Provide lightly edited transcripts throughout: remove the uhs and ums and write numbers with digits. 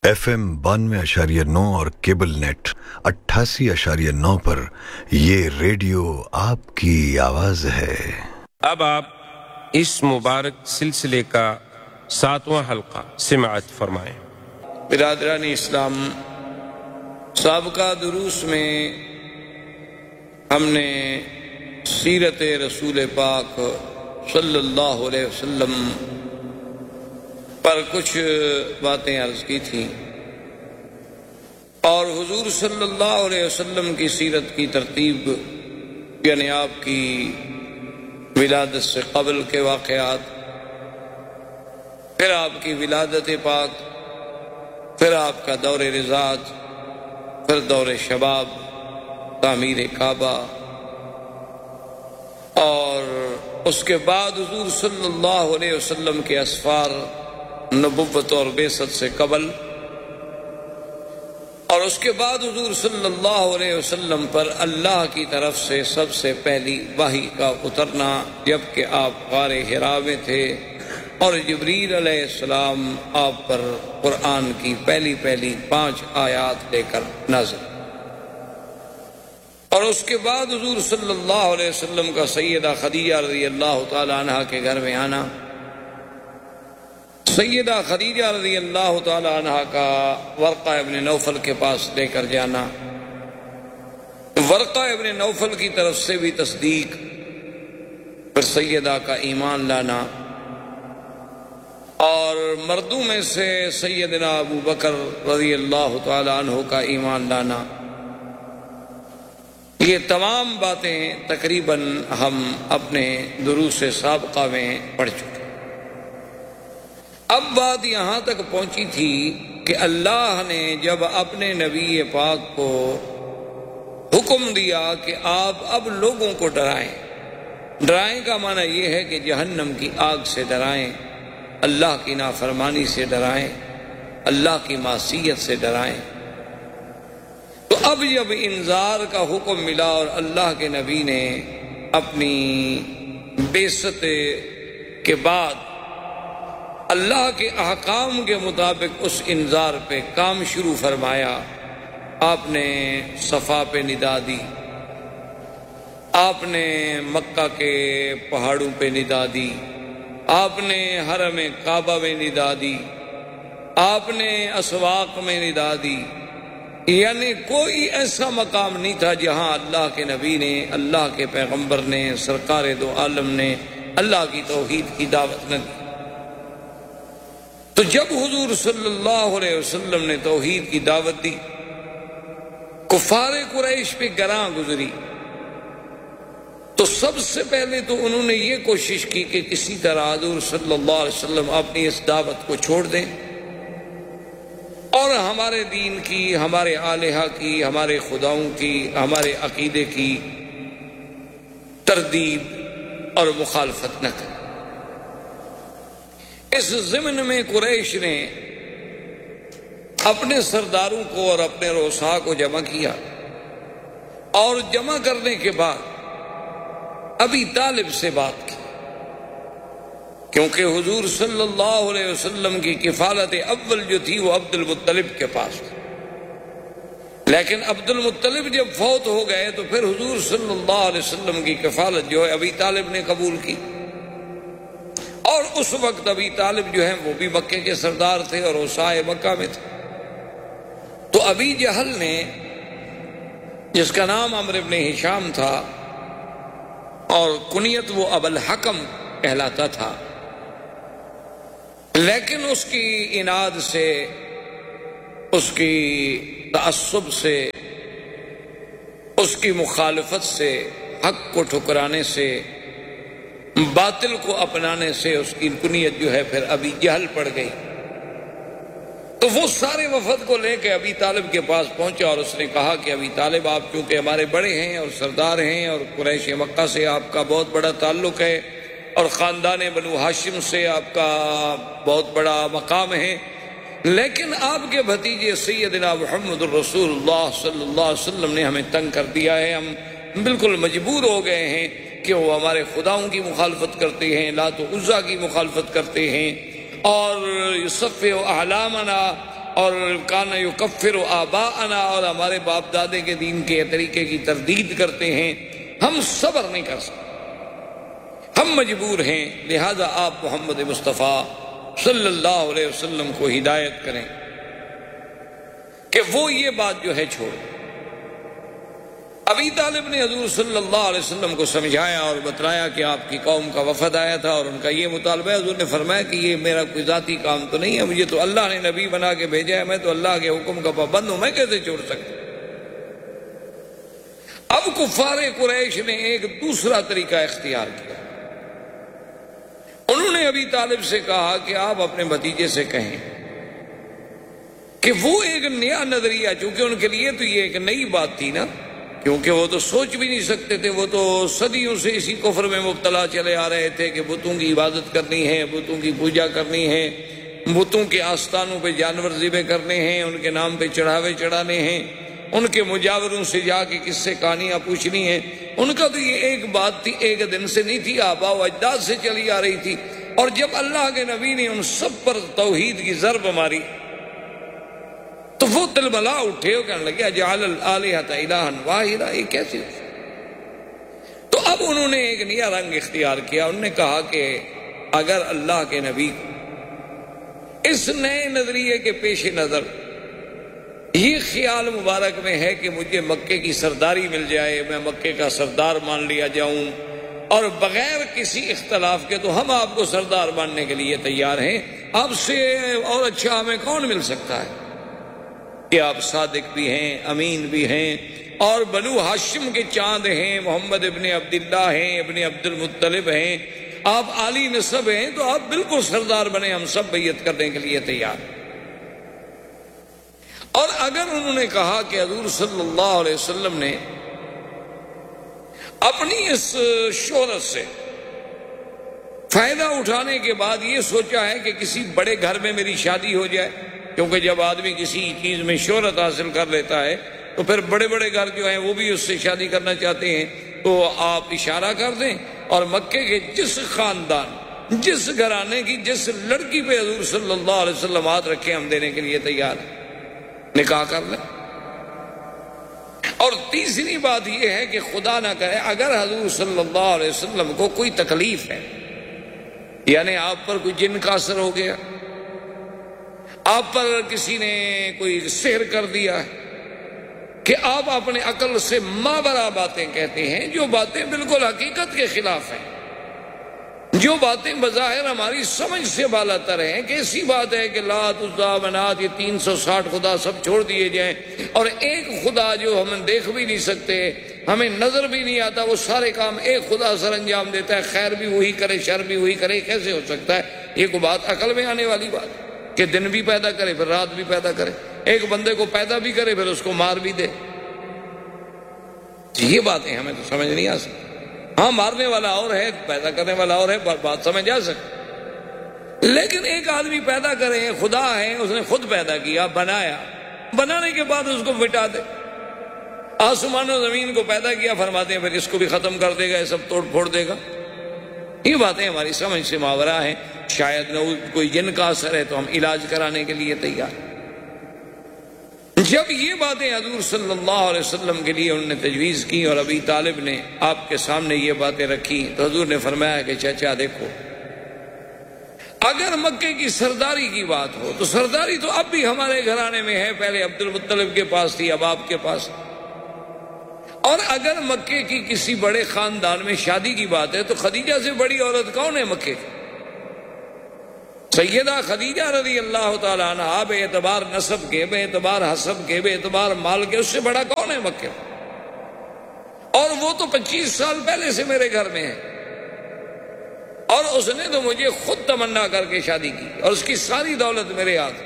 FM 92.9 اور cable net 88.9 پر یہ radio آپ کی آواز ہے۔ اب آپ اس مبارک سلسلے کا 7واں حلقہ سماعت فرمائیں۔ برادران اسلام، سابقہ دروس میں ہم نے سیرت رسول پاک صلی اللہ علیہ وسلم پر کچھ باتیں عرض کی تھیں، اور حضور صلی اللہ علیہ وسلم کی سیرت کی ترتیب، یعنی آپ کی ولادت سے قبل کے واقعات، پھر آپ کی ولادت پاک، پھر آپ کا دور رضاعت، پھر دور شباب، تعمیر کعبہ، اور اس کے بعد حضور صلی اللہ علیہ وسلم کے اسفار، نبوت اور بعثت سے قبل، اور اس کے بعد حضور صلی اللہ علیہ وسلم پر اللہ کی طرف سے سب سے پہلی وحی کا اترنا، جبکہ آپ غار حرا میں تھے اور جبریل علیہ السلام آپ پر قرآن کی پہلی 5 آیات لے کر نازل، اور اس کے بعد حضور صلی اللہ علیہ وسلم کا سیدہ خدیجہ رضی اللہ تعالی عنہا کے گھر میں آنا، سیدہ خدیجہ رضی اللہ تعالی عنہا کا ورقہ ابن نوفل کے پاس لے کر جانا، ورقہ ابن نوفل کی طرف سے بھی تصدیق، پھر سیدہ کا ایمان لانا، اور مردوں میں سے سیدنا ابو بکر رضی اللہ تعالی عنہ کا ایمان لانا، یہ تمام باتیں تقریباً ہم اپنے دروس سابقہ میں پڑھ چکے۔ اب بات یہاں تک پہنچی تھی کہ اللہ نے جب اپنے نبی پاک کو حکم دیا کہ آپ اب لوگوں کو ڈرائیں، ڈرائیں کا معنی یہ ہے کہ جہنم کی آگ سے ڈرائیں، اللہ کی نافرمانی سے ڈرائیں، اللہ کی معصیت سے ڈرائیں، تو اب جب انذار کا حکم ملا اور اللہ کے نبی نے اپنی بعثت کے بعد اللہ کے احکام کے مطابق اس انذار پہ کام شروع فرمایا، آپ نے صفا پہ ندا دی، آپ نے مکہ کے پہاڑوں پہ ندا دی، آپ نے حرم کعبہ میں ندا دی، آپ نے اسواق میں ندا دی، یعنی کوئی ایسا مقام نہیں تھا جہاں اللہ کے نبی نے، اللہ کے پیغمبر نے، سرکار دو عالم نے اللہ کی توحید کی دعوت نہ دی۔ تو جب حضور صلی اللہ علیہ وسلم نے توحید کی دعوت دی، کفار قریش پہ گراں گزری، تو سب سے پہلے تو انہوں نے یہ کوشش کی کہ کسی طرح حضور صلی اللہ علیہ وسلم اپنی اس دعوت کو چھوڑ دیں اور ہمارے دین کی، ہمارے الہہ کی، ہمارے خداؤں کی، ہمارے عقیدے کی تردید اور مخالفت نہ کریں۔ اس ضمن میں قریش نے اپنے سرداروں کو اور اپنے رؤساء کو جمع کیا، اور جمع کرنے کے بعد ابی طالب سے بات کی، کیونکہ حضور صلی اللہ علیہ وسلم کی کفالت اول جو تھی وہ عبد المطلب کے پاس تھی، لیکن عبد المطلب جب فوت ہو گئے تو پھر حضور صلی اللہ علیہ وسلم کی کفالت جو ہے ابی طالب نے قبول کی، اور اس وقت ابی طالب جو ہیں وہ بھی مکے کے سردار تھے اور اوسائے مکہ میں تھے۔ تو ابی جہل نے، جس کا نام عمرو بن ہشام تھا اور کنیت وہ ابو الحکم کہلاتا تھا، لیکن اس کی عناد سے، اس کی تعصب سے، اس کی مخالفت سے، حق کو ٹھکرانے سے، باطل کو اپنانے سے اس کی کنیت جو ہے پھر ابی جہل پڑ گئی۔ تو وہ سارے وفد کو لے کے ابی طالب کے پاس پہنچا اور اس نے کہا کہ ابی طالب، آپ چونکہ ہمارے بڑے ہیں اور سردار ہیں اور قریش مکہ سے آپ کا بہت بڑا تعلق ہے اور خاندان بنو ہاشم سے آپ کا بہت بڑا مقام ہے، لیکن آپ کے بھتیجے سیدنا محمد الرسول اللہ صلی اللہ علیہ وسلم نے ہمیں تنگ کر دیا ہے، ہم بالکل مجبور ہو گئے ہیں کہ وہ ہمارے خداؤں کی مخالفت کرتے ہیں، لات و عزا کی مخالفت کرتے ہیں، اور یصفی اعلامنا، اور کان یکفر آباءنا، اور ہمارے باپ دادے کے دین کے طریقے کی تردید کرتے ہیں، ہم صبر نہیں کر سکتے، ہم مجبور ہیں، لہذا آپ محمد مصطفیٰ صلی اللہ علیہ وسلم کو ہدایت کریں کہ وہ یہ بات جو ہے چھوڑ۔ ابی طالب نے حضور صلی اللہ علیہ وسلم کو سمجھایا اور بتلایا کہ آپ کی قوم کا وفد آیا تھا اور ان کا یہ مطالبہ ہے۔ حضور نے فرمایا کہ یہ میرا کوئی ذاتی کام تو نہیں ہے، مجھے تو اللہ نے نبی بنا کے بھیجا ہے، میں تو اللہ کے حکم کا پابند ہوں، میں کیسے چھوڑ سکتا۔ اب کفار قریش نے ایک دوسرا طریقہ اختیار کیا، انہوں نے ابی طالب سے کہا کہ آپ اپنے بھتیجے سے کہیں کہ وہ ایک نیا نظریہ، چونکہ ان کے لیے تو یہ ایک نئی بات تھی نا، کیونکہ وہ تو سوچ بھی نہیں سکتے تھے، وہ تو صدیوں سے اسی کفر میں مبتلا چلے آ رہے تھے کہ بتوں کی عبادت کرنی ہے، بتوں کی پوجا کرنی ہے، بتوں کے آستانوں پہ جانور ذبح کرنے ہیں، ان کے نام پہ چڑھاوے چڑھانے ہیں، ان کے مجاوروں سے جا کے کس سے کہانیاں پوچھنی ہیں۔ ان کا تو یہ ایک بات تھی، ایک دن سے نہیں تھی، آباء و اجداد سے چلی آ رہی تھی۔ اور جب اللہ کے نبی نے ان سب پر توحید کی ضرب ماری تو وہ تلملا اٹھے اور کہنے لگے اجعل الآلہۃ الہا واحدا، یہ کیسے؟ تو اب انہوں نے ایک نیا رنگ اختیار کیا، انہوں نے کہا کہ اگر اللہ کے نبی اس نئے نظریے کے پیش نظر یہ خیال مبارک میں ہے کہ مجھے مکے کی سرداری مل جائے، میں مکے کا سردار مان لیا جاؤں، اور بغیر کسی اختلاف کے تو ہم آپ کو سردار ماننے کے لیے تیار ہیں، آپ سے اور اچھا ہمیں کون مل سکتا ہے کہ آپ صادق بھی ہیں، امین بھی ہیں، اور بنو ہاشم کے چاند ہیں، محمد ابن عبداللہ ہیں، ابن عبد المطلب ہیں، آپ عالی نسب ہیں، تو آپ بالکل سردار بنے، ہم سب بیعت کرنے کے لیے تیار ہیں۔ اور اگر انہوں نے کہا کہ حضور صلی اللہ علیہ وسلم نے اپنی اس شہرت سے فائدہ اٹھانے کے بعد یہ سوچا ہے کہ کسی بڑے گھر میں میری شادی ہو جائے، کیونکہ جب آدمی کسی چیز میں شہرت حاصل کر لیتا ہے تو پھر بڑے بڑے گھر جو ہیں وہ بھی اس سے شادی کرنا چاہتے ہیں، تو آپ اشارہ کر دیں اور مکے کے جس خاندان، جس گھرانے کی جس لڑکی پہ حضور صلی اللہ علیہ وسلم ہاتھ رکھے ہم دینے کے لیے تیار ہیں، نکاح کر لیں۔ اور تیسری بات یہ ہے کہ خدا نہ کرے اگر حضور صلی اللہ علیہ وسلم کو کوئی تکلیف ہے، یعنی آپ پر کوئی جن کا اثر ہو گیا، آپ پر کسی نے کوئی سحر کر دیا ہے، کہ آپ اپنے عقل سے ماورا باتیں کہتے ہیں، جو باتیں بالکل حقیقت کے خلاف ہیں، جو باتیں بظاہر ہماری سمجھ سے بالا تر ہیں، کہ ایسی بات ہے کہ لات عزا منات یہ 360 خدا سب چھوڑ دیے جائیں، اور ایک خدا جو ہم دیکھ بھی نہیں سکتے، ہمیں نظر بھی نہیں آتا، وہ سارے کام ایک خدا سر انجام دیتا ہے، خیر بھی وہی کرے شر بھی وہی کرے، کیسے ہو سکتا ہے؟ یہ کوئی بات عقل میں آنے والی بات کہ دن بھی پیدا کرے پھر رات بھی پیدا کرے، ایک بندے کو پیدا بھی کرے پھر اس کو مار بھی دے؟ یہ باتیں ہمیں تو سمجھ نہیں آ سکتی۔ ہاں مارنے والا اور ہے، پیدا کرنے والا اور ہے، بات سمجھ آ سکتی، لیکن ایک آدمی پیدا کرے، خدا ہے، اس نے خود پیدا کیا، بنایا، بنانے کے بعد اس کو مٹا دے، آسمان و زمین کو پیدا کیا، فرماتے ہیں پھر اس کو بھی ختم کر دے گا، یہ سب توڑ پھوڑ دے گا۔ یہ باتیں ہماری سمجھ سے ماورا ہیں، شاید نہ کوئی جن کا اثر ہے تو ہم علاج کرانے کے لیے تیار۔ جب یہ باتیں حضور صلی اللہ علیہ وسلم کے لیے انہوں نے تجویز کی اور ابی طالب نے آپ کے سامنے یہ باتیں رکھی، تو حضور نے فرمایا کہ چچا دیکھو، اگر مکے کی سرداری کی بات ہو تو سرداری تو اب بھی ہمارے گھرانے میں ہے، پہلے عبد المطلب کے پاس تھی، اب آپ کے پاس، اور اگر مکے کی کسی بڑے خاندان میں شادی کی بات ہے تو خدیجہ سے بڑی عورت کون ہے مکے کی؟ سیدہ خدیجہ رضی اللہ تعالیٰ عنہا، بے اعتبار نسب کے، بے اعتبار حسب کے، بے اعتبار مال کے، اس سے بڑا کون ہے مکے؟ اور وہ تو 25 سال پہلے سے میرے گھر میں ہے، اور اس نے تو مجھے خود تمنا کر کے شادی کی، اور اس کی ساری دولت میرے ہاتھ۔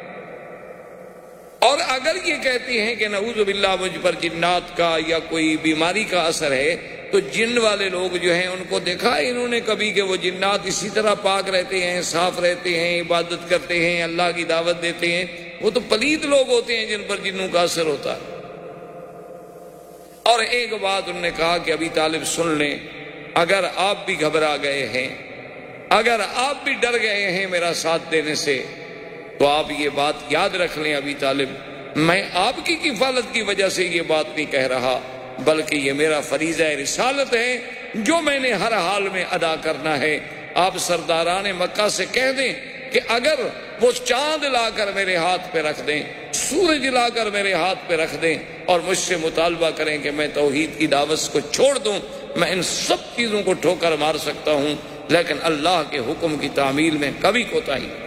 اور اگر یہ کہتی ہیں کہ نعوذ باللہ مجھ پر جنات کا یا کوئی بیماری کا اثر ہے، تو جن والے لوگ جو ہیں ان کو دیکھا ہے انہوں نے کبھی کہ وہ جنات اسی طرح پاک رہتے ہیں، صاف رہتے ہیں، عبادت کرتے ہیں، اللہ کی دعوت دیتے ہیں؟ وہ تو پلید لوگ ہوتے ہیں جن پر جنوں کا اثر ہوتا ہے۔ اور ایک بات انہوں نے کہا کہ ابی طالب سن لیں، اگر آپ بھی گھبرا گئے ہیں، اگر آپ بھی ڈر گئے ہیں میرا ساتھ دینے سے، تو آپ یہ بات یاد رکھ لیں ابی طالب، میں آپ کی کفالت کی وجہ سے یہ بات نہیں کہہ رہا، بلکہ یہ میرا فریضہ رسالت ہے جو میں نے ہر حال میں ادا کرنا ہے۔ آپ سرداران مکہ سے کہہ دیں کہ اگر وہ چاند لا کر میرے ہاتھ پہ رکھ دیں، سورج لا کر میرے ہاتھ پہ رکھ دیں اور مجھ سے مطالبہ کریں کہ میں توحید کی دعوت کو چھوڑ دوں، میں ان سب چیزوں کو ٹھوکر مار سکتا ہوں، لیکن اللہ کے حکم کی تعمیل میں کبھی کوتاہی نہیں۔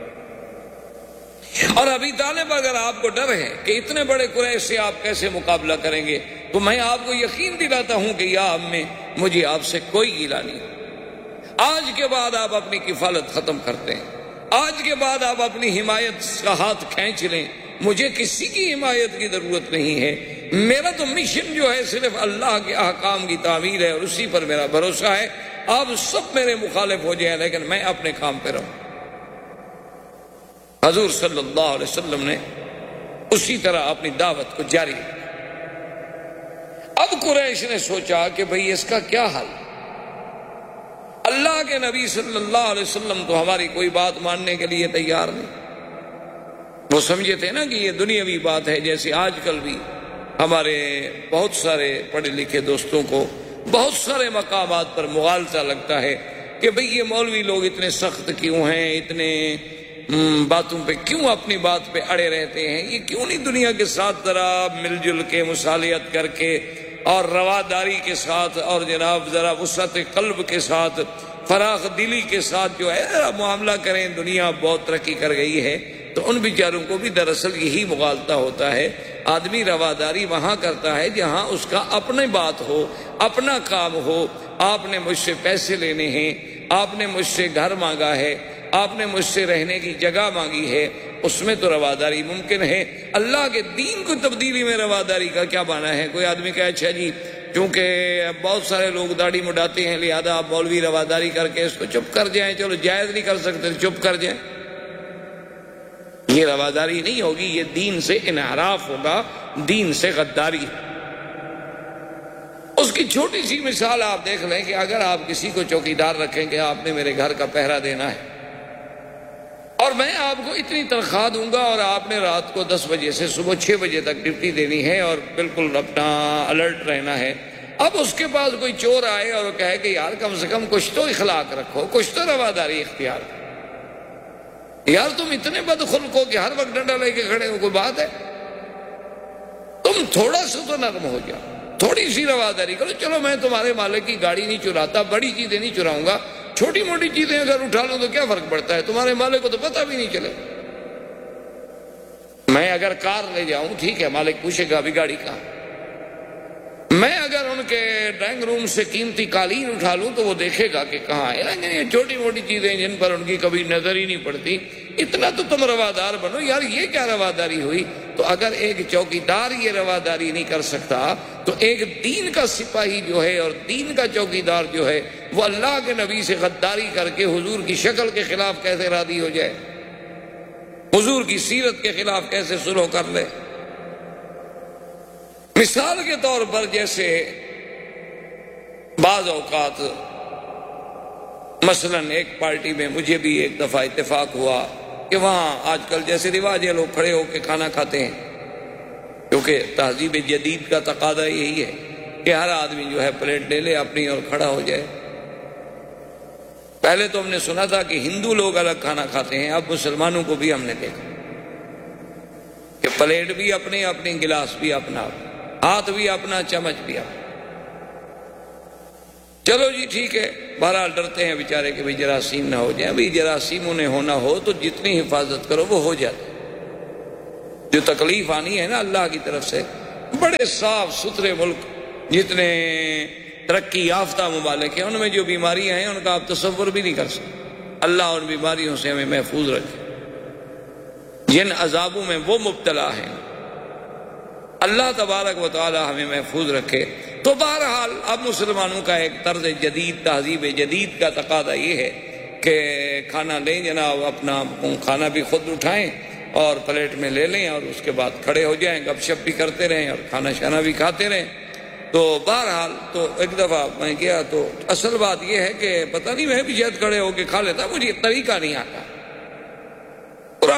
اور ابی طالب اگر آپ کو ڈر ہے کہ اتنے بڑے قریش سے آپ کیسے مقابلہ کریں گے، تو میں آپ کو یقین دلاتا ہوں کہ یا امی، مجھے آپ سے کوئی گیلا نہیں۔ آج کے بعد آپ اپنی کفالت ختم کرتے ہیں، آج کے بعد آپ اپنی حمایت کا ہاتھ کھینچ لیں، مجھے کسی کی حمایت کی ضرورت نہیں ہے۔ میرا تو مشن جو ہے صرف اللہ کے احکام کی تعمیل ہے اور اسی پر میرا بھروسہ ہے۔ آپ سب میرے مخالف ہو جائیں لیکن میں اپنے کام پہ رہوں۔ حضور صلی اللہ علیہ وسلم نے اسی طرح اپنی دعوت کو جاری رکھا۔ اب قریش نے سوچا کہ بھئی اس کا کیا حل؟ اللہ کے نبی صلی اللہ علیہ وسلم تو ہماری کوئی بات ماننے کے لیے تیار نہیں۔ وہ سمجھے تھے نا کہ یہ دنیاوی بات ہے، جیسے آج کل بھی ہمارے بہت سارے پڑھے لکھے دوستوں کو بہت سارے مقامات پر مغالطہ لگتا ہے کہ بھئی یہ مولوی لوگ اتنے سخت کیوں ہیں، اتنے باتوں پہ کیوں اپنی بات پہ اڑے رہتے ہیں، یہ کیوں نہیں دنیا کے ساتھ ذرا مل جل کے مصالحت کر کے اور رواداری کے ساتھ اور جناب ذرا وسعت قلب کے ساتھ فراخ دلی کے ساتھ جو ہے معاملہ کریں۔ دنیا بہت ترقی کر گئی ہے، تو ان بیچاروں کو بھی دراصل یہی مغالطہ ہوتا ہے۔ آدمی رواداری وہاں کرتا ہے جہاں اس کا اپنی بات ہو، اپنا کام ہو۔ آپ نے مجھ سے پیسے لینے ہیں، آپ نے مجھ سے گھر مانگا ہے، آپ نے مجھ سے رہنے کی جگہ مانگی ہے، اس میں تو رواداری ممکن ہے۔ اللہ کے دین کو تبدیلی میں رواداری کا کیا معنی ہے؟ کوئی آدمی کہے اچھا جی کیونکہ بہت سارے لوگ داڑھی مڈاتے ہیں لہذا آپ مولوی رواداری کر کے اس کو چپ کر جائیں، چلو جائز نہیں کر سکتے چپ کر جائیں، یہ رواداری نہیں ہوگی، یہ دین سے انحراف ہوگا، دین سے غداری۔ اس کی چھوٹی سی مثال آپ دیکھ لیں کہ اگر آپ کسی کو چوکیدار رکھیں کہ آپ نے میرے گھر کا پہرا دینا ہے اور میں آپ کو اتنی تنخواہ دوں گا اور آپ نے رات کو 10 بجے سے صبح 6 بجے تک ڈیوٹی دینی ہے اور بالکل اپنا الرٹ رہنا ہے۔ اب اس کے پاس کوئی چور آئے اور کہے کہ یار کم سے کم کچھ تو اخلاق رکھو، کچھ تو رواداری اختیار کرو، یار تم اتنے بدخلق ہو کہ ہر وقت ڈنڈا لے کے کھڑے ہو، کوئی بات ہے؟ تم تھوڑا سا تو نرم ہو جاؤ، تھوڑی سی رواداری کرو۔ چلو میں تمہارے مالک کی گاڑی نہیں چراتا، بڑی چیزیں نہیں چراؤں گا، چھوٹی موٹی چیزیں اگر اٹھا لوں تو کیا فرق پڑتا ہے، تمہارے مالک کو تو پتہ بھی نہیں چلے۔ میں اگر کار لے جاؤں ٹھیک ہے، مالک پوچھے گا ابھی گاڑی کہاں۔ میں اگر ان کے ڈرائنگ روم سے قیمتی قالین اٹھا لوں تو وہ دیکھے گا کہ کہاں ہے۔ یہ چھوٹی موٹی چیزیں جن پر ان کی کبھی نظر ہی نہیں پڑتی، اتنا تو تم روادار بنو یار، یہ کیا رواداری ہوئی؟ تو اگر ایک چوکیدار یہ رواداری نہیں کر سکتا تو ایک دین کا سپاہی جو ہے اور دین کا چوکیدار جو ہے وہ اللہ کے نبی سے غداری کر کے حضور کی شکل کے خلاف کیسے راضی ہو جائے، حضور کی سیرت کے خلاف کیسے سلوک کر لے؟ مثال کے طور پر جیسے بعض اوقات مثلا ایک پارٹی میں مجھے بھی ایک دفعہ اتفاق ہوا کہ وہاں آج کل جیسے رواج ہے لوگ کھڑے ہو کے کھانا کھاتے ہیں، کیونکہ تہذیب جدید کا تقاضا یہی ہے کہ ہر آدمی جو ہے پلیٹ لے لے اپنی اور کھڑا ہو جائے۔ پہلے تو ہم نے سنا تھا کہ ہندو لوگ الگ کھانا کھاتے ہیں، اب مسلمانوں کو بھی ہم نے دیکھا کہ پلیٹ بھی اپنی اپنی، گلاس بھی اپنا، ہاتھ بھی اپنا، چمچ بھی اپنا۔ چلو جی ٹھیک ہے، بہرحال ڈرتے ہیں بیچارے کہ جراثیم نہ ہو جائیں۔ بھئی جراثیم انہیں ہونا ہو تو جتنی حفاظت کرو وہ ہو جاتی، جو تکلیف آنی ہے نا اللہ کی طرف سے۔ بڑے صاف ستھرے ملک جتنے ترقی یافتہ ممالک ہیں ان میں جو بیماریاں ہیں ان کا آپ تصور بھی نہیں کر سکتے۔ اللہ ان بیماریوں سے ہمیں محفوظ رکھے، جن عذابوں میں وہ مبتلا ہیں اللہ تبارک و تعالی ہمیں محفوظ رکھے۔ تو بہرحال اب مسلمانوں کا ایک طرز جدید، تہذیب جدید کا تقاضا یہ ہے کہ کھانا لیں جناب، اپنا کھانا بھی خود اٹھائیں اور پلیٹ میں لے لیں اور اس کے بعد کھڑے ہو جائیں، گپ شپ بھی کرتے رہیں اور کھانا شانا بھی کھاتے رہیں۔ تو بہرحال تو ایک دفعہ میں گیا تو اصل بات یہ ہے کہ پتہ نہیں میں بھی شاید کھڑے ہو کے کھا لیتا، مجھے طریقہ نہیں آتا۔ قرآن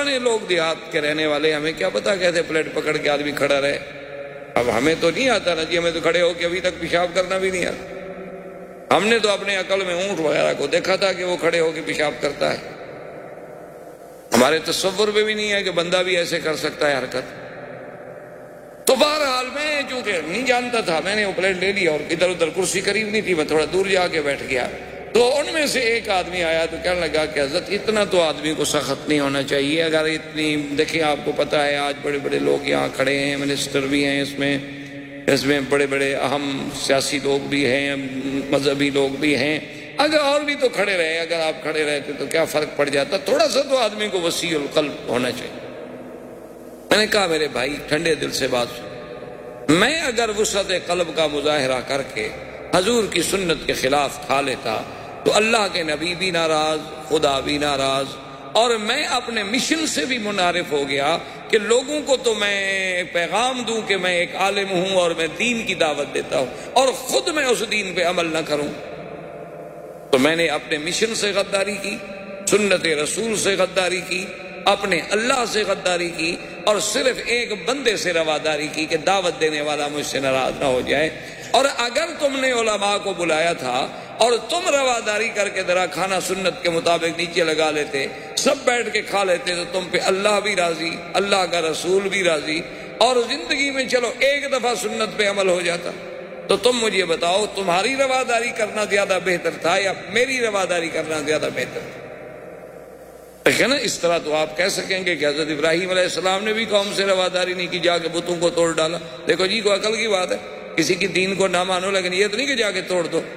پرانے لوگ دیہات کے رہنے والے، ہمیں کیا پتا کیسے پلیٹ پکڑ کے آدمی کھڑا رہے. اب ہمیں تو نہیں آتا نا جی، ہمیں تو کھڑے ہو کے ابھی تک پیشاب کرنا بھی نہیں آتا. ہم نے تو اپنے عقل میں اونٹ وغیرہ کو دیکھا تھا کہ وہ کھڑے ہو کے پیشاب کرتا ہے، ہمارے تصور میں بھی نہیں ہے کہ بندہ بھی ایسے کر سکتا ہے حرکت. تو بہرحال میں چونکہ نہیں جانتا تھا، میں نے وہ پلیٹ لے لیا اور ادھر ادھر کرسی قریب نہیں تھی، میں تھوڑا دور جا کے بیٹھ گیا. تو ان میں سے ایک آدمی آیا تو کہنے لگا کہ حضرت اتنا تو آدمی کو سخت نہیں ہونا چاہیے. اگر اتنی دیکھیں آپ کو پتہ ہے آج بڑے بڑے لوگ یہاں کھڑے ہیں، منسٹر بھی ہیں اس میں بڑے بڑے اہم سیاسی لوگ بھی ہیں، مذہبی لوگ بھی ہیں. اگر اور بھی تو کھڑے رہے، اگر آپ کھڑے رہتے تو کیا فرق پڑ جاتا. تھوڑا سا تو آدمی کو وسیع القلب ہونا چاہیے. میں نے کہا میرے بھائی ٹھنڈے دل سے بات سن، میں اگر وسعت قلب کا مظاہرہ کر کے حضور کی سنت کے خلاف کھا لیتا تو اللہ کے نبی بھی ناراض، خدا بھی ناراض، اور میں اپنے مشن سے بھی منحرف ہو گیا کہ لوگوں کو تو میں پیغام دوں کہ میں ایک عالم ہوں اور میں دین کی دعوت دیتا ہوں اور خود میں اس دین پہ عمل نہ کروں. تو میں نے اپنے مشن سے غداری کی، سنت رسول سے غداری کی، اپنے اللہ سے غداری کی، اور صرف ایک بندے سے رواداری کی کہ دعوت دینے والا مجھ سے ناراض نہ ہو جائے. اور اگر تم نے علماء کو بلایا تھا اور تم رواداری کر کے ذرا کھانا سنت کے مطابق نیچے لگا لیتے، سب بیٹھ کے کھا لیتے، تو تم پہ اللہ بھی راضی، اللہ کا رسول بھی راضی، اور زندگی میں چلو ایک دفعہ سنت پہ عمل ہو جاتا. تو تم مجھے بتاؤ تمہاری رواداری کرنا زیادہ بہتر تھا یا میری رواداری کرنا زیادہ بہتر تھا؟ ہے نا. اس طرح تو آپ کہہ سکیں گے کہ حضرت ابراہیم علیہ السلام نے بھی قوم سے رواداری نہیں کی، جا کے بتوں کو توڑ ڈالا. دیکھو جی کوئی عقل کی بات ہے، کسی کی دین کو نہ مانو، لیکن یہ تو نہیں کہ جا کے توڑ دو.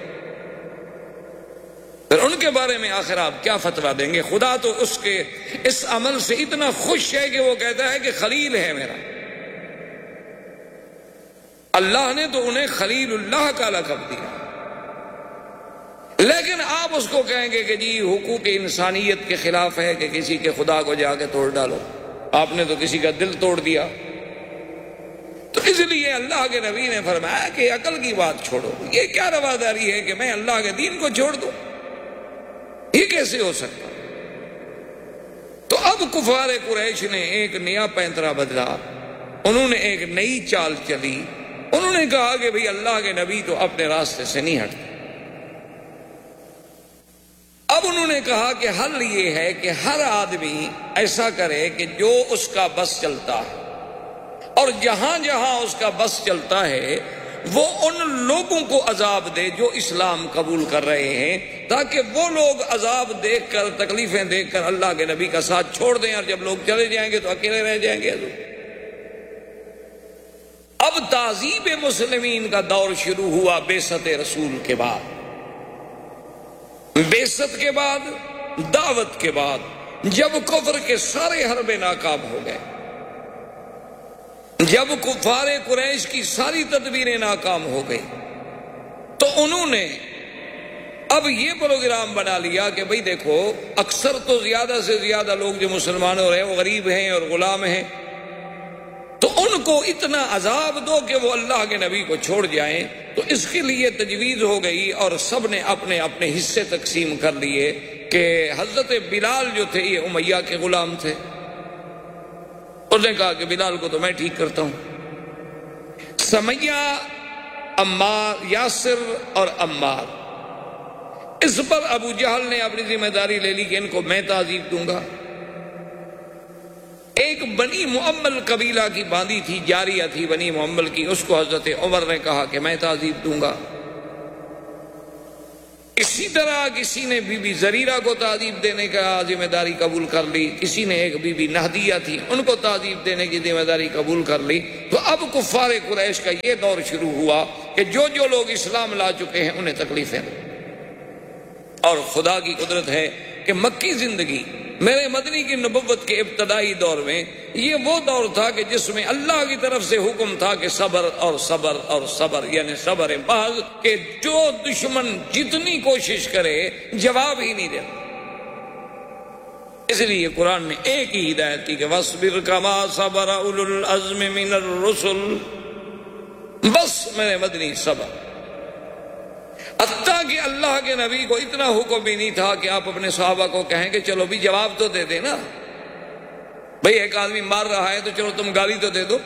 پھر ان کے بارے میں آخر آپ کیا فتویٰ دیں گے؟ خدا تو اس کے اس عمل سے اتنا خوش ہے کہ وہ کہتا ہے کہ خلیل ہے میرا. اللہ نے تو انہیں خلیل اللہ کا لقب دیا، لیکن آپ اس کو کہیں گے کہ جی حقوق انسانیت کے خلاف ہے کہ کسی کے خدا کو جا کے توڑ ڈالو. آپ نے تو کسی کا دل توڑ دیا. تو اس لیے اللہ کے نبی نے فرمایا کہ عقل کی بات چھوڑو. یہ کیا رواداری ہے کہ میں اللہ کے دین کو چھوڑ دوں؟ یہ کیسے ہو سکتا؟ تو اب کفار قریش نے ایک نیا پینترا بدلا، انہوں نے ایک نئی چال چلی. انہوں نے کہا کہ بھئی اللہ کے نبی تو اپنے راستے سے نہیں ہٹتے. اب انہوں نے کہا کہ حل یہ ہے کہ ہر آدمی ایسا کرے کہ جو اس کا بس چلتا ہے، اور جہاں جہاں اس کا بس چلتا ہے وہ ان لوگوں کو عذاب دے جو اسلام قبول کر رہے ہیں، تاکہ وہ لوگ عذاب دیکھ کر، تکلیفیں دیکھ کر اللہ کے نبی کا ساتھ چھوڑ دیں، اور جب لوگ چلے جائیں گے تو اکیلے رہ جائیں گے. اب تعذیب مسلمین کا دور شروع ہوا بعثت رسول کے بعد. بعثت کے بعد، دعوت کے بعد، جب کفر کے سارے حربے ناکام ہو گئے، جب کفار قریش کی ساری تدبیریں ناکام ہو گئی، تو انہوں نے اب یہ پروگرام بنا لیا کہ بھئی دیکھو اکثر تو زیادہ سے زیادہ لوگ جو مسلمان ہو رہے ہیں وہ غریب ہیں اور غلام ہیں، تو ان کو اتنا عذاب دو کہ وہ اللہ کے نبی کو چھوڑ جائیں. تو اس کے لیے تجویز ہو گئی اور سب نے اپنے اپنے حصے تقسیم کر لیے کہ حضرت بلال جو تھے یہ امیہ کے غلام تھے. انہوں نے کہا کہ بلال کو تو میں ٹھیک کرتا ہوں. سمیہ، عمار، یاسر اور عمار، اس پر ابو جہل نے اپنی ذمہ داری لے لی کہ ان کو میں تعذیب دوں گا. ایک بنی معمل قبیلہ کی باندھی تھی، جاریہ تھی بنی معمل کی، اس کو حضرت عمر نے کہا کہ میں تعذیب دوں گا. اسی طرح کسی نے بی بی زریرہ کو تعذیب دینے کا ذمہ داری قبول کر لی، کسی نے ایک بی بی نہدیہ تھی ان کو تعذیب دینے کی ذمہ داری قبول کر لی. تو اب کفار قریش کا یہ دور شروع ہوا کہ جو جو لوگ اسلام لا چکے ہیں انہیں تکلیفیں دیں. اور خدا کی قدرت ہے کہ مکی زندگی میرے مدنی کی نبوت کے ابتدائی دور میں یہ وہ دور تھا کہ جس میں اللہ کی طرف سے حکم تھا کہ صبر اور صبر اور صبر، یعنی صبر محض، کہ جو دشمن جتنی کوشش کرے جواب ہی نہیں دیتا. اس لیے قرآن نے ایک ہی ہدایت کی کہ وَاصْبِرْ كَمَا صَبَرَ أُولُو الْعَزْمِ مِنَ الرُّسُلِ، بس میرے مدنی صبر. حتیٰ کہ اللہ کے نبی کو اتنا حکم بھی نہیں تھا کہ آپ اپنے صحابہ کو کہیں کہ چلو بھی جواب تو دے دیں نا. بھئی ایک آدمی مار رہا ہے تو چلو تم گالی تو دے دو،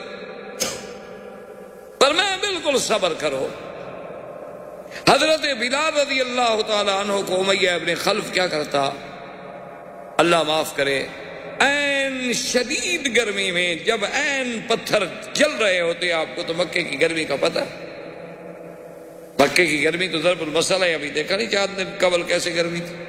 پر میں بالکل صبر کرو۔ حضرت بلال رضی اللہ تعالی عنہ کو امیہ ابن خلف کیا کرتا، اللہ معاف کرے، این شدید گرمی میں جب این پتھر جل رہے ہوتے، آپ کو تو مکے کی گرمی کا پتہ، مکے کی گرمی تو ضرب المثل ہے، ابھی دیکھا نہیں 4 دن قبل کیسے گرمی تھی۔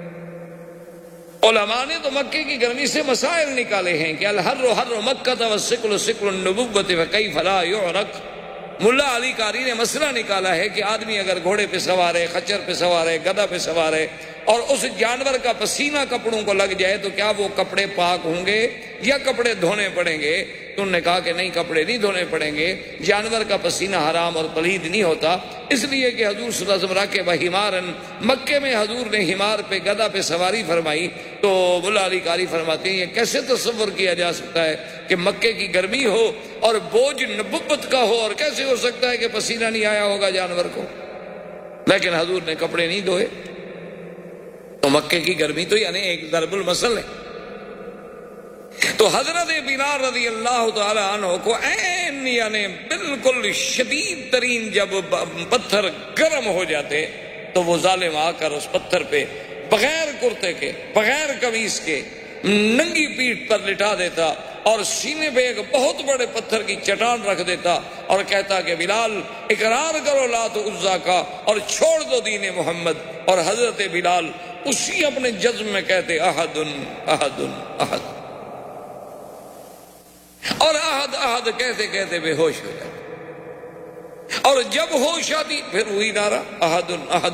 علماء نے تو مکے کی گرمی سے مسائل نکالے ہیں کہ الحر حر مکہ والسکل سکل النبوۃ فکیف لا یعرق۔ ملا علی قاری نے مسئلہ نکالا ہے کہ آدمی اگر گھوڑے پہ سوار ہے، خچر پہ سوار ہے، گدھا پہ سوار ہے، اور اس جانور کا پسینہ کپڑوں کو لگ جائے تو کیا وہ کپڑے پاک ہوں گے یا کپڑے دھونے پڑیں گے؟ تو انہوں نے کہا کہ نہیں، کپڑے نہیں دھونے پڑیں گے، جانور کا پسینہ حرام اور پلید نہیں ہوتا، اس لیے کہ حضور صلی اللہ علیہ وسلم راکب حمارن، مکے میں حضور نے حمار پہ گدھا پہ سواری فرمائی۔ تو ملا علی قاری فرماتے ہیں یہ کیسے تصور کیا جا سکتا ہے کہ مکے کی گرمی ہو اور بوجھ نبوت کا ہو، اور کیسے ہو سکتا ہے کہ پسینہ نہیں آیا ہوگا جانور کو؟ لیکن حضور نے کپڑے نہیں دھوئے۔ تو مکے کی گرمی تو یعنی ایک ضرب المثل ہے۔ تو حضرت بلال رضی اللہ تعالی عنہ کو عین یعنی بالکل شدید ترین جب پتھر گرم ہو جاتے تو وہ ظالم آ کر اس پتھر پہ بغیر کرتے کے، بغیر قمیص کے، ننگی پیٹھ پر لٹا دیتا اور سینے پہ ایک بہت بڑے پتھر کی چٹان رکھ دیتا اور کہتا کہ بلال اقرار کرو لات و عزا کا اور چھوڑ دو دین محمد۔ اور حضرت بلال اسی اپنے جزم میں کہتے احد احد احد، اور احد احد کہتے کہتے بے ہوش ہو جاتے، اور جب ہوش آتی پھر وہی نعرہ احد احد۔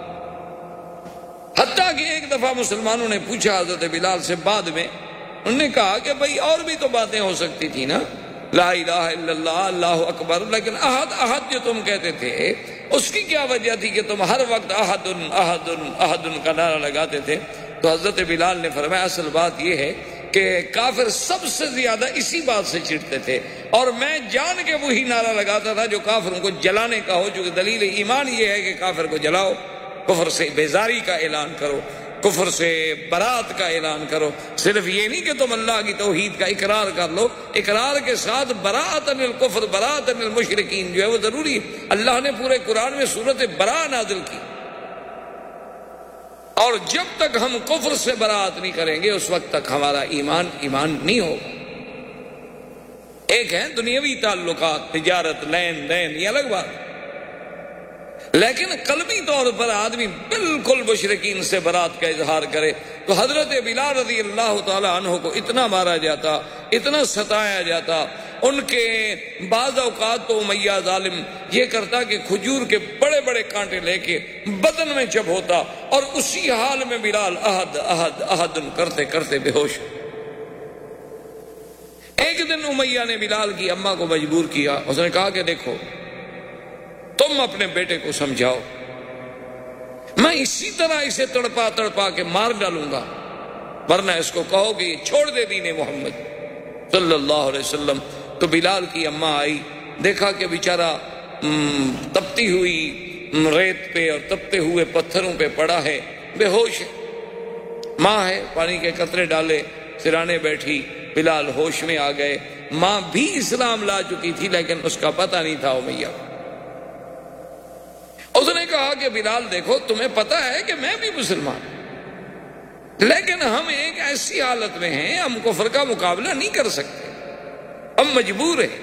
حتیٰ کہ ایک دفعہ مسلمانوں نے پوچھا حضرت بلال سے بعد میں، انہوں نے کہا کہ بھئی اور بھی تو باتیں ہو سکتی تھی نا، لا الہ الا اللہ، اللہ اکبر، لیکن احد احد جو تم کہتے تھے اس کی کیا وجہ تھی کہ تم ہر وقت احد احد احد کا نعرہ لگاتے تھے؟ تو حضرت بلال نے فرمایا اصل بات یہ ہے کہ کافر سب سے زیادہ اسی بات سے چڑھتے تھے، اور میں جان کے وہی نعرہ لگاتا تھا جو کافروں کو جلانے کا ہو، چونکہ دلیل ایمان یہ ہے کہ کافر کو جلاؤ، کفر سے بیزاری کا اعلان کرو، کفر سے برات کا اعلان کرو۔ صرف یہ نہیں کہ تم اللہ کی توحید کا اقرار کر لو، اقرار کے ساتھ براءۃ من الکفر، براءۃ من المشرکین جو ہے وہ ضروری ہے۔ اللہ نے پورے قرآن میں سورۃ براء نازل کی، اور جب تک ہم کفر سے برات نہیں کریں گے اس وقت تک ہمارا ایمان نہیں ہوگا۔ ایک ہے دنیاوی تعلقات، تجارت، لین دین، یہ الگ بات، لیکن قلبی طور پر آدمی بالکل مشرکین سے برات کا اظہار کرے۔ تو حضرت بلال رضی اللہ تعالی عنہ کو اتنا مارا جاتا، اتنا ستایا جاتا، ان کے بعض اوقات تو امیہ ظالم یہ کرتا کہ کھجور کے بڑے بڑے کانٹے لے کے بدن میں چبھوتا، اور اسی حال میں بلال احد احد احد کرتے کرتے بے ہوش۔ ایک دن امیہ نے بلال کی اماں کو مجبور کیا، اس نے کہا کہ دیکھو تم اپنے بیٹے کو سمجھاؤ، میں اسی طرح اسے تڑپا تڑپا کے مار ڈالوں گا، ورنہ اس کو کہو کہ یہ چھوڑ دے دین محمد صلی اللہ علیہ وسلم۔ تو بلال کی اماں آئی، دیکھا کہ بیچارہ تپتی ہوئی ریت پہ اور تپتے ہوئے پتھروں پہ پڑا ہے، بے ہوش ہے۔ ماں ہے، پانی کے قطرے ڈالے، سرانے بیٹھی، بلال ہوش میں آ گئے۔ ماں بھی اسلام لا چکی تھی لیکن اس کا پتہ نہیں تھا امیہ۔ اس نے کہا کہ بلال دیکھو تمہیں پتہ ہے کہ میں بھی مسلمان، لیکن ہم ایک ایسی حالت میں ہیں ہم کفر کا مقابلہ نہیں کر سکتے، ہم مجبور ہیں،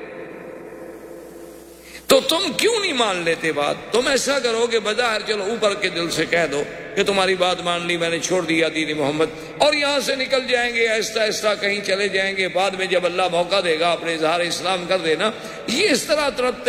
تو تم کیوں نہیں مان لیتے بات؟ تم ایسا کرو کہ بظاہر چلو اوپر کے دل سے کہہ دو کہ تمہاری بات مان لی، میں نے چھوڑ دیا دین محمد، اور یہاں سے نکل جائیں گے، آہستہ آہستہ کہیں چلے جائیں گے، بعد میں جب اللہ موقع دے گا اپنے اظہار اسلام کر دینا۔ یہ اس طرح ترپتے